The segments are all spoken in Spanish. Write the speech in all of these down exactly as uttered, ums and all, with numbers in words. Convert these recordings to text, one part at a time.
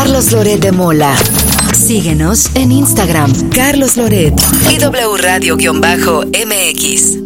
Carlos Loret de Mola. Síguenos en Instagram, Carlos Loret y W Radio-M X.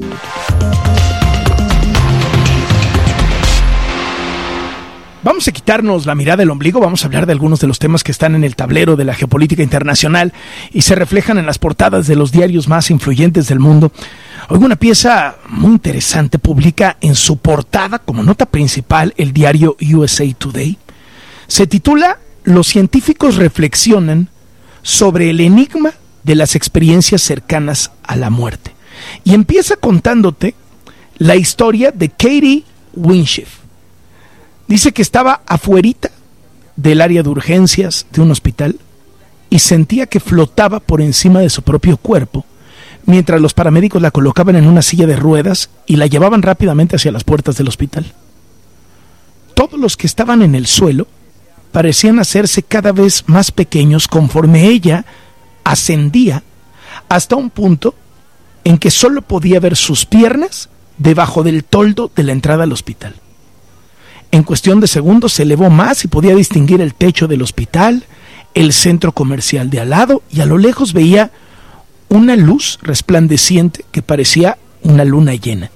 Vamos a quitarnos la mirada del ombligo, vamos a hablar de algunos de los temas que están en el tablero de la geopolítica internacional y se reflejan en las portadas de los diarios más influyentes del mundo. Hoy una pieza muy interesante publica en su portada, como nota principal, el diario U S A Today. Se titula "Los científicos reflexionan sobre el enigma de las experiencias cercanas a la muerte". Y empieza contándote la historia de Katie Winshift. Dice que estaba afuerita del área de urgencias de un hospital y sentía que flotaba por encima de su propio cuerpo, mientras los paramédicos la colocaban en una silla de ruedas y la llevaban rápidamente hacia las puertas del hospital. Todos los que estaban en el suelo parecían hacerse cada vez más pequeños conforme ella ascendía hasta un punto en que solo podía ver sus piernas debajo del toldo de la entrada al hospital. En cuestión de segundos se elevó más y podía distinguir el techo del hospital, el centro comercial de al lado, y a lo lejos veía una luz resplandeciente que parecía una luna llena.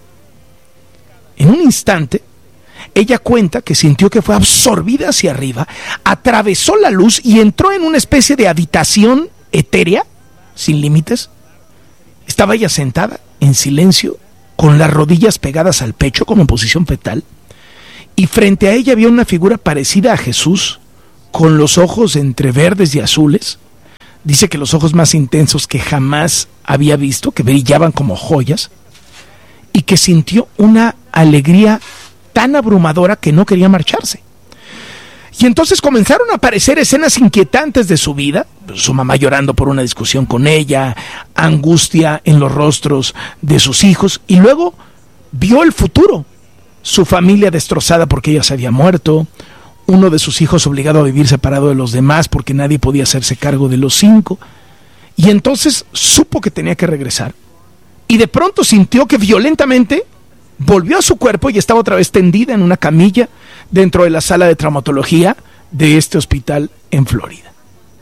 En un instante, ella cuenta que sintió que fue absorbida hacia arriba, atravesó la luz y entró en una especie de habitación etérea, sin límites. Estaba ella sentada, en silencio, con las rodillas pegadas al pecho como en posición fetal, y frente a ella había una figura parecida a Jesús, con los ojos entre verdes y azules. Dice que los ojos más intensos que jamás había visto, que brillaban como joyas, y que sintió una alegría tan abrumadora que no quería marcharse. Y entonces comenzaron a aparecer escenas inquietantes de su vida, su mamá llorando por una discusión con ella, angustia en los rostros de sus hijos, y luego vio el futuro. Su familia destrozada porque ella se había muerto, uno de sus hijos obligado a vivir separado de los demás porque nadie podía hacerse cargo de los cinco, y entonces supo que tenía que regresar, y de pronto sintió que violentamente volvió a su cuerpo y estaba otra vez tendida en una camilla dentro de la sala de traumatología de este hospital en Florida.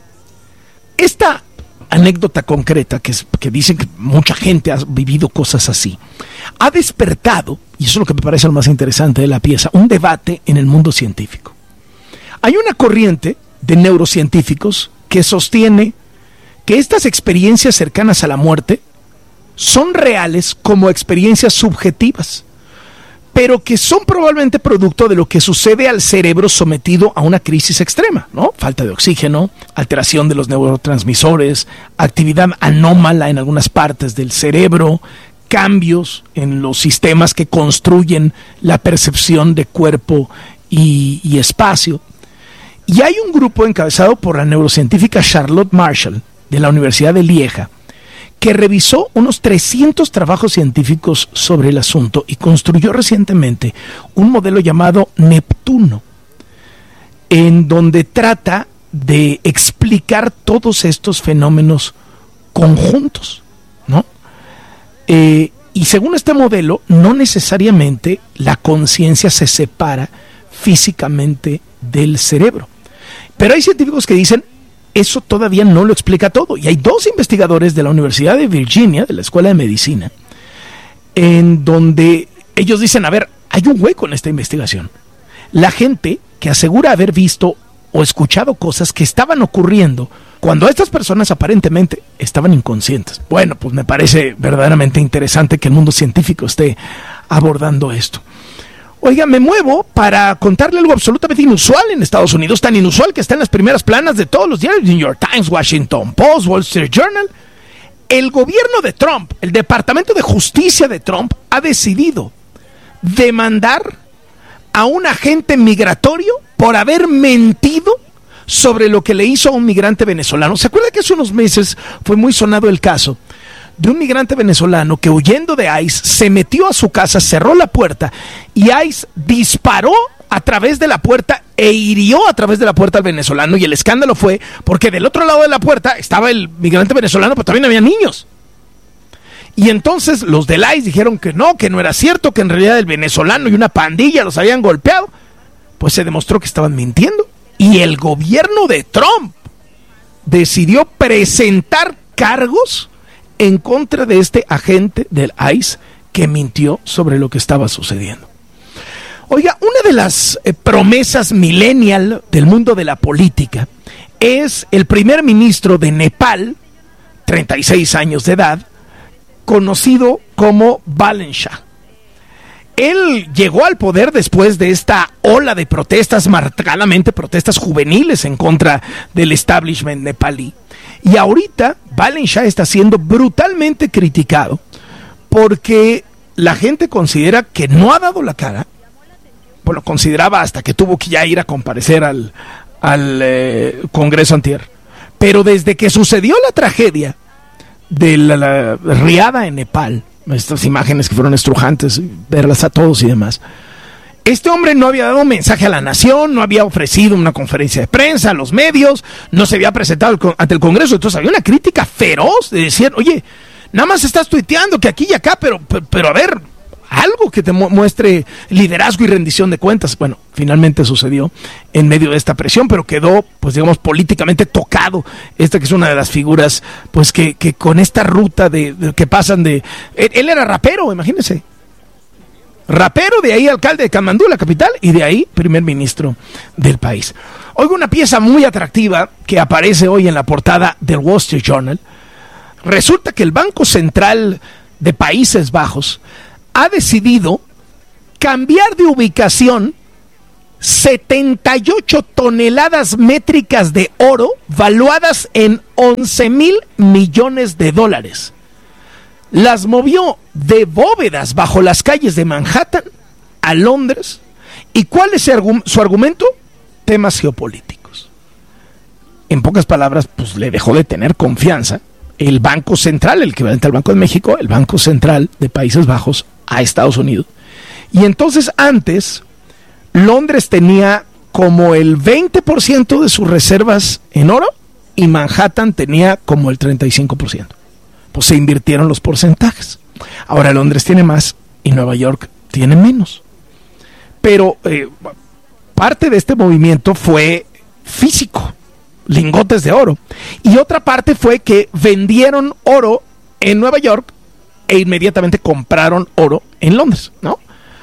Esta anécdota concreta, que, es, que dicen que mucha gente ha vivido cosas así, ha despertado, y eso es lo que me parece lo más interesante de la pieza, un debate en el mundo científico. Hay una corriente de neurocientíficos que sostiene que estas experiencias cercanas a la muerte son reales como experiencias subjetivas, pero que son probablemente producto de lo que sucede al cerebro sometido a una crisis extrema, ¿no? Falta de oxígeno, alteración de los neurotransmisores, actividad anómala en algunas partes del cerebro, cambios en los sistemas que construyen la percepción de cuerpo y, y espacio. Y hay un grupo encabezado por la neurocientífica Charlotte Marshall de la Universidad de Lieja, que revisó unos trescientos trabajos científicos sobre el asunto y construyó recientemente un modelo llamado Neptuno, en donde trata de explicar todos estos fenómenos conjuntos, ¿no? Eh, y según este modelo, no necesariamente la conciencia se separa físicamente del cerebro. Pero hay científicos que dicen, eso todavía no lo explica todo. Y hay dos investigadores de la Universidad de Virginia, de la Escuela de Medicina, en donde ellos dicen, a ver, hay un hueco en esta investigación. La gente que asegura haber visto o escuchado cosas que estaban ocurriendo cuando estas personas aparentemente estaban inconscientes. Bueno, pues me parece verdaderamente interesante que el mundo científico esté abordando esto. Oiga, me muevo para contarle algo absolutamente inusual en Estados Unidos, tan inusual que está en las primeras planas de todos los diarios, New York Times, Washington Post, Wall Street Journal. El gobierno de Trump, el Departamento de Justicia de Trump, ha decidido demandar a un agente migratorio por haber mentido sobre lo que le hizo a un migrante venezolano. ¿Se acuerda que hace unos meses fue muy sonado el caso de un migrante venezolano que, huyendo de ICE, se metió a su casa, cerró la puerta y ICE disparó a través de la puerta e hirió a través de la puerta al venezolano? Y el escándalo fue porque del otro lado de la puerta estaba el migrante venezolano, pero también había niños. Y entonces los del ICE dijeron que no, que no era cierto, que en realidad el venezolano y una pandilla los habían golpeado. Pues se demostró que estaban mintiendo Y el gobierno de Trump decidió presentar cargos en contra de este agente del I C E que mintió sobre lo que estaba sucediendo. Oiga, una de las eh, promesas millennial del mundo de la política es el primer ministro de Nepal, treinta y seis años de edad, conocido como Balen Shah. Él llegó al poder después de esta ola de protestas, marcadamente protestas juveniles en contra del establishment nepalí. Y ahorita Balen Shah está siendo brutalmente criticado porque la gente considera que no ha dado la cara. Bueno, consideraba hasta que tuvo que ya ir a comparecer al, al eh, Congreso antier. Pero desde que sucedió la tragedia de la, la riada en Nepal, estas imágenes que fueron estrujantes, verlas a todos y demás, este hombre no había dado un mensaje a la nación, no había ofrecido una conferencia de prensa a los medios, no se había presentado ante el Congreso. Entonces había una crítica feroz de decir, oye, nada más estás tuiteando que aquí y acá, pero, pero, pero a ver, algo que te mu- muestre liderazgo y rendición de cuentas. Bueno, finalmente sucedió en medio de esta presión, pero quedó, pues digamos, políticamente tocado. Esta que es una de las figuras, pues que, que con esta ruta de, de que pasan de... Él, él era rapero, imagínense. Rapero, de ahí alcalde de Katmandú, la capital, y de ahí primer ministro del país. Oiga, una pieza muy atractiva que aparece hoy en la portada del Wall Street Journal. Resulta que el Banco Central de Países Bajos ha decidido cambiar de ubicación setenta y ocho toneladas métricas de oro valuadas en once mil millones de dólares. Las movió de bóvedas bajo las calles de Manhattan a Londres. ¿Y cuál es su argumento? Temas geopolíticos. En pocas palabras, pues le dejó de tener confianza el Banco Central, el equivalente al Banco de México, el Banco Central de Países Bajos, a Estados Unidos. Y entonces antes Londres tenía como el veinte por ciento de sus reservas en oro y Manhattan tenía como el treinta y cinco por ciento. Pues se invirtieron los porcentajes. Ahora Londres tiene más y Nueva York tiene menos. Pero eh, parte de este movimiento fue físico, lingotes de oro. Y otra parte fue que vendieron oro en Nueva York e inmediatamente compraron oro en Londres, ¿no?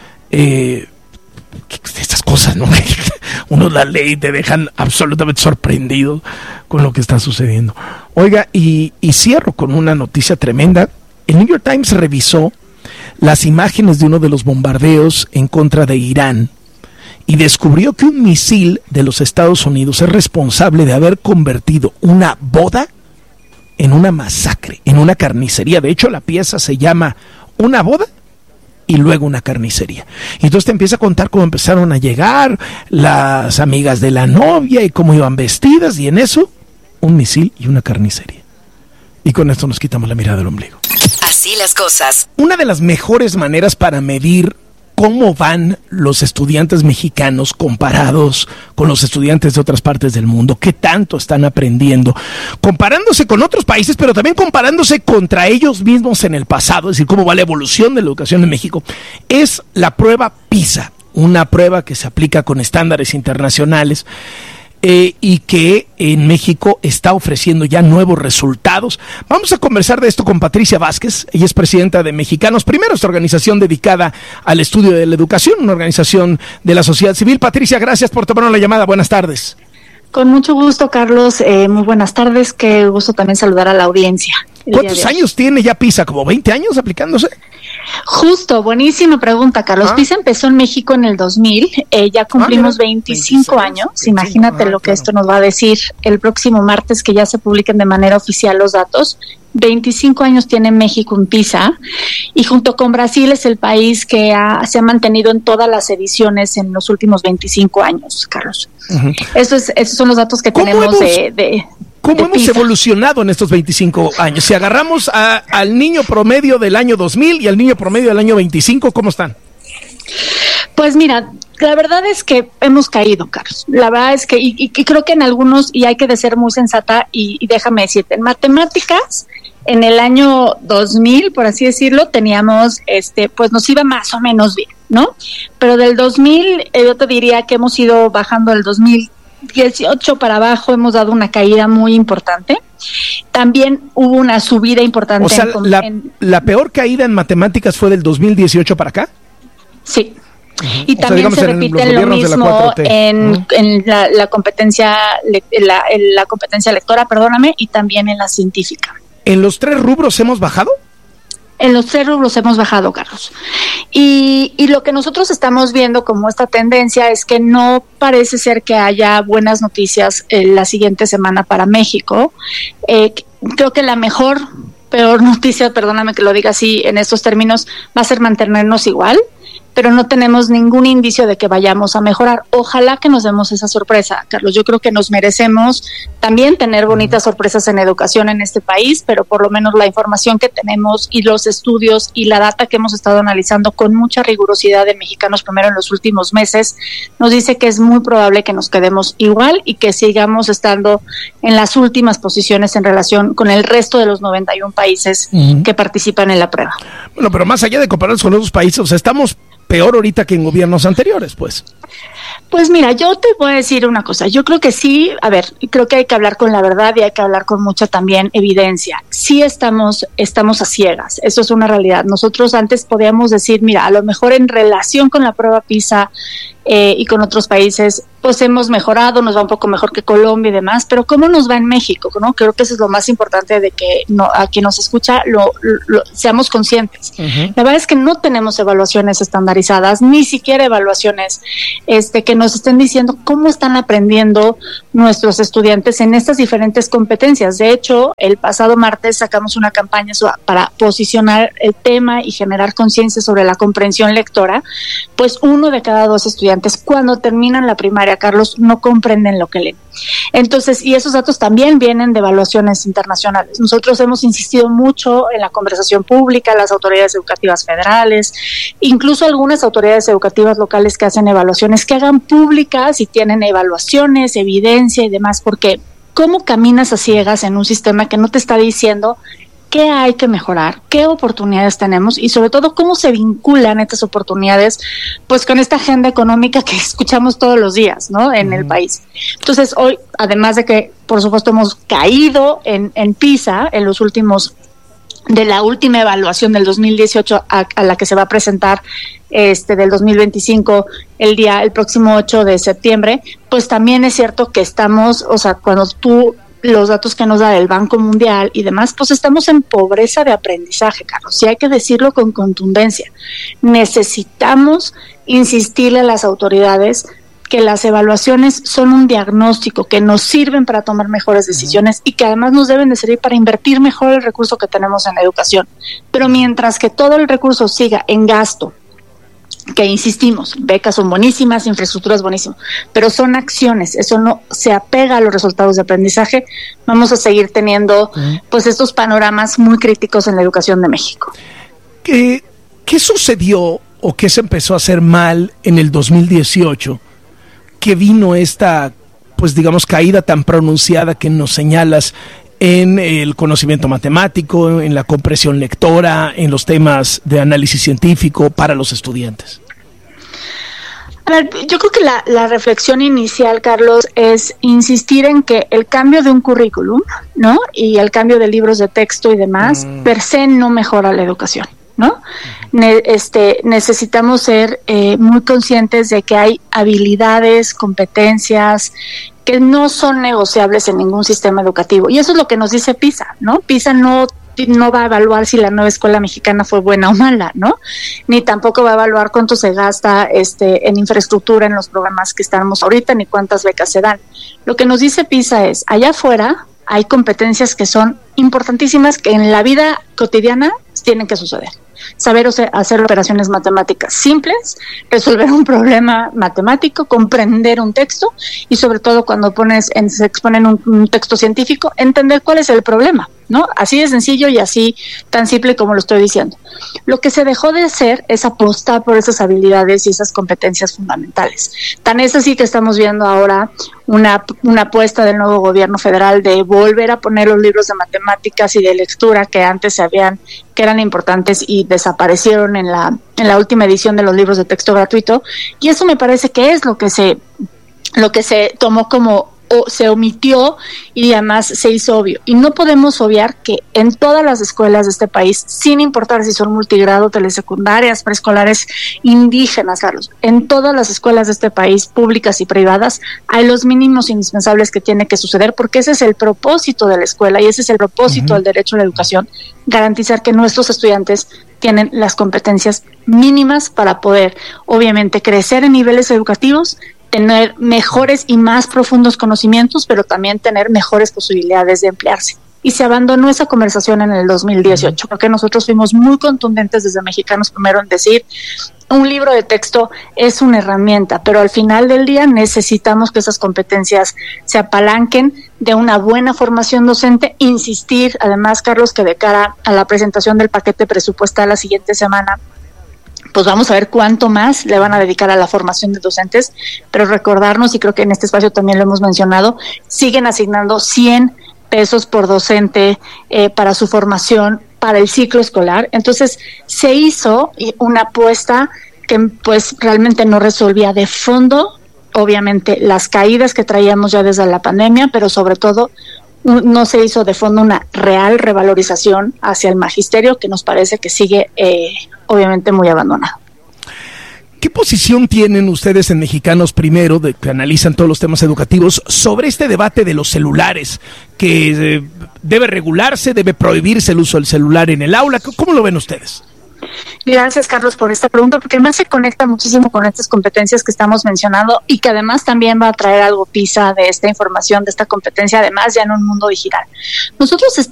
Eh, estas cosas, ¿no? Uno la lee y te dejan absolutamente sorprendido con lo que está sucediendo. Oiga, y, y cierro con una noticia tremenda. El New York Times revisó las imágenes de uno de los bombardeos en contra de Irán y descubrió que un misil de los Estados Unidos es responsable de haber convertido una boda en una masacre, en una carnicería. De hecho, la pieza se llama Una boda y luego una carnicería. Y entonces te empieza a contar cómo empezaron a llegar las amigas de la novia y cómo iban vestidas, y en eso, un misil y una carnicería. Y con esto nos quitamos la mirada del ombligo. Así las cosas. Una de las mejores maneras para medir cómo van los estudiantes mexicanos comparados con los estudiantes de otras partes del mundo, qué tanto están aprendiendo, comparándose con otros países, pero también comparándose contra ellos mismos en el pasado, es decir, cómo va la evolución de la educación en México, es la prueba PISA, una prueba que se aplica con estándares internacionales. Eh, y que en México está ofreciendo ya nuevos resultados. Vamos a conversar de esto con Patricia Vázquez. Ella es presidenta de Mexicanos Primero, esta organización dedicada al estudio de la educación, una organización de la sociedad civil. Patricia, gracias por tomarnos la llamada. Buenas tardes. Con mucho gusto, Carlos. Eh, muy buenas tardes. Qué gusto también saludar a la audiencia. ¿Cuántos años tiene ya PISA? ¿Como veinte años aplicándose? Justo, buenísima pregunta, Carlos. Ah. PISA empezó en México en el dos mil, eh, ya cumplimos ah, veinticinco veintiséis, años. veinticinco, Imagínate ah, lo que claro. Esto nos va a decir el próximo martes, que ya se publiquen de manera oficial los datos. veinticinco años tiene México en PISA, y junto con Brasil es el país que ha, se ha mantenido en todas las ediciones en los últimos veinticinco años, Carlos. Uh-huh. Eso es, esos son los datos que tenemos hemos... de... de ¿Cómo hemos PISA. evolucionado en estos veinticinco años? Si agarramos a, al niño promedio del año dos mil y al niño promedio del año veinticinco, ¿cómo están? Pues mira, la verdad es que hemos caído, Carlos. La verdad es que, y, y creo que en algunos, y hay que de ser muy sensata, y, y déjame decirte, en matemáticas, en el año dos mil, por así decirlo, teníamos, este, pues nos iba más o menos bien, ¿no? Pero del dos mil, eh, yo te diría que hemos ido bajando del dos mil dieciocho para abajo hemos dado una caída muy importante. También hubo una subida importante. O sea, en, la, en, la peor caída en matemáticas fue del dos mil dieciocho para acá. Sí. Uh-huh. Y o también sea, se repite lo mismo en, uh-huh. en la, la competencia la, en la competencia lectora, perdóname, y también en la científica. ¿En los tres rubros hemos bajado? En los tres rubros hemos bajado, Carlos. Y, y lo que nosotros estamos viendo como esta tendencia es que no parece ser que haya buenas noticias eh, la siguiente semana para México. Eh, creo que la mejor, peor noticia, perdóname que lo diga así en estos términos, va a ser mantenernos igual, pero no tenemos ningún indicio de que vayamos a mejorar. Ojalá que nos demos esa sorpresa, Carlos. Yo creo que nos merecemos también tener bonitas sorpresas en educación en este país, pero por lo menos la información que tenemos y los estudios y la data que hemos estado analizando con mucha rigurosidad de Mexicanos Primero en los últimos meses nos dice que es muy probable que nos quedemos igual y que sigamos estando en las últimas posiciones en relación con el resto de los noventa y uno países uh-huh. que participan en la prueba. Bueno, pero más allá de compararnos con otros países, o sea, estamos peor ahorita que en gobiernos anteriores, pues. Pues mira, yo te voy a decir una cosa, yo creo que sí, a ver, creo que hay que hablar con la verdad y hay que hablar con mucha también evidencia. Sí estamos, estamos a ciegas, eso es una realidad. Nosotros antes podíamos decir, mira, a lo mejor en relación con la prueba PISA eh, y con otros países, pues hemos mejorado, nos va un poco mejor que Colombia y demás, pero ¿cómo nos va en México? ¿No? Creo que eso es lo más importante de que no, a quien nos escucha lo, lo seamos conscientes. Uh-huh. La verdad es que no tenemos evaluaciones estandarizadas, ni siquiera evaluaciones este, que nos estén diciendo cómo están aprendiendo nuestros estudiantes en estas diferentes competencias. De hecho, el pasado martes sacamos una campaña para posicionar el tema y generar conciencia sobre la comprensión lectora, pues uno de cada dos estudiantes cuando terminan la primaria, Carlos, no comprenden lo que leen. Entonces, y esos datos también vienen de evaluaciones internacionales. Nosotros hemos insistido mucho en la conversación pública, las autoridades educativas federales, incluso algunas autoridades educativas locales que hacen evaluaciones, que hagan públicas y tienen evaluaciones, evidencia y demás, porque ¿cómo caminas a ciegas en un sistema que no te está diciendo qué hay que mejorar, qué oportunidades tenemos y sobre todo cómo se vinculan estas oportunidades pues con esta agenda económica que escuchamos todos los días, ¿no? En uh-huh. el país. Entonces hoy, además de que por supuesto hemos caído en, en PISA en los últimos, de la última evaluación del dos mil dieciocho a, a la que se va a presentar este del dos mil veinticinco el día, el próximo ocho de septiembre, pues también es cierto que estamos, o sea, cuando tú los datos que nos da el Banco Mundial y demás, pues estamos en pobreza de aprendizaje, Carlos, y hay que decirlo con contundencia. Necesitamos insistirle a las autoridades que las evaluaciones son un diagnóstico, que nos sirven para tomar mejores decisiones uh-huh. y que además nos deben de servir para invertir mejor el recurso que tenemos en la educación. Pero mientras que todo el recurso siga en gasto, que insistimos, becas son buenísimas, infraestructura es buenísimo, pero son acciones, eso no se apega a los resultados de aprendizaje, vamos a seguir teniendo uh-huh. pues estos panoramas muy críticos en la educación de México. ¿Qué, qué sucedió o qué se empezó a hacer mal en el dos mil dieciocho que vino esta, pues digamos, caída tan pronunciada que nos señalas en el conocimiento matemático, en la comprensión lectora, en los temas de análisis científico para los estudiantes? A ver, yo creo que la, la reflexión inicial, Carlos, es insistir en que el cambio de un currículum, ¿no? Y el cambio de libros de texto y demás, mm. per se no mejora la educación, ¿no? Ne- este, necesitamos ser eh, muy conscientes de que hay habilidades, competencias que no son negociables en ningún sistema educativo. Y eso es lo que nos dice PISA, ¿no? PISA no, no va a evaluar si la nueva escuela mexicana fue buena o mala, ¿no? Ni tampoco va a evaluar cuánto se gasta este, en infraestructura en los programas que estamos ahorita, ni cuántas becas se dan. Lo que nos dice PISA es, allá afuera hay competencias que son importantísimas que en la vida cotidiana tienen que suceder. Saber hacer operaciones matemáticas simples, resolver un problema matemático, comprender un texto y sobre todo cuando pones en, se expone en un, un texto científico, entender cuál es el problema, ¿no? Así de sencillo y así tan simple como lo estoy diciendo. Lo que se dejó de hacer es apostar por esas habilidades y esas competencias fundamentales. Tan es así que estamos viendo ahora una, una apuesta del nuevo gobierno federal de volver a poner los libros de matemáticas y de lectura que antes se habían, que eran importantes y desaparecieron en la, en la última edición de los libros de texto gratuito, y eso me parece que es lo que se lo que se tomó como o se omitió y además se hizo obvio. Y no podemos obviar que en todas las escuelas de este país, sin importar si son multigrado, telesecundarias, preescolares, indígenas, Carlos, en todas las escuelas de este país, públicas y privadas, hay los mínimos indispensables que tiene que suceder, porque ese es el propósito de la escuela y ese es el propósito uh-huh. del derecho a la educación, garantizar que nuestros estudiantes tienen las competencias mínimas para poder, obviamente, crecer en niveles educativos, tener mejores y más profundos conocimientos, pero también tener mejores posibilidades de emplearse. Y se abandonó esa conversación en el dos mil dieciocho, porque nosotros fuimos muy contundentes desde Mexicanos Primero en decir, un libro de texto es una herramienta, pero al final del día necesitamos que esas competencias se apalanquen de una buena formación docente. Insistir, además, Carlos, que de cara a la presentación del paquete presupuestal la siguiente semana, pues vamos a ver cuánto más le van a dedicar a la formación de docentes, pero recordarnos, y creo que en este espacio también lo hemos mencionado, siguen asignando cien pesos por docente eh, para su formación, para el ciclo escolar. Entonces se hizo una apuesta que pues realmente no resolvía de fondo, obviamente, las caídas que traíamos ya desde la pandemia, pero sobre todo no se hizo de fondo una real revalorización hacia el magisterio, que nos parece que sigue eh, obviamente muy abandonado. ¿Qué posición tienen ustedes en Mexicanos Primero, de que analizan todos los temas educativos, sobre este debate de los celulares? ¿Que eh, debe regularse, debe prohibirse el uso del celular en el aula? ¿Cómo lo ven ustedes? Gracias, Carlos, por esta pregunta, porque además se conecta muchísimo con estas competencias que estamos mencionando y que además también va a traer algo PISA de esta información, de esta competencia, además ya en un mundo digital. Nosotros estamos